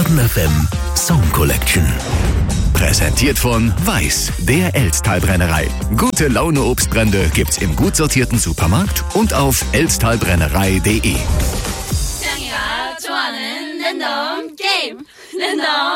Baden FM Song Collection. Präsentiert von Weiß, der Elsttalbrennerei. Gute Laune Obstbrände gibt's im gut sortierten Supermarkt und auf elsttalbrennerei.de. 짱이가 좋아하는 랜덤 게임. 랜덤